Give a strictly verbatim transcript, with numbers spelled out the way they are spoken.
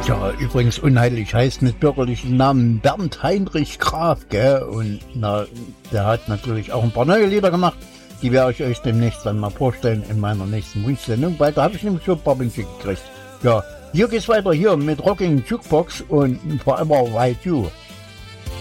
Ja, übrigens unheimlich heißt mit bürgerlichen Namen Bernd Heinrich Graf, gell? Und na, der hat natürlich auch ein paar neue Lieder gemacht. Die werde ich euch demnächst dann mal vorstellen in meiner nächsten Wunschsendung, weil da habe ich nämlich schon ein paar Wünsche gekriegt. Ja, hier geht's weiter hier mit Rocking Jukebox und Forever White You.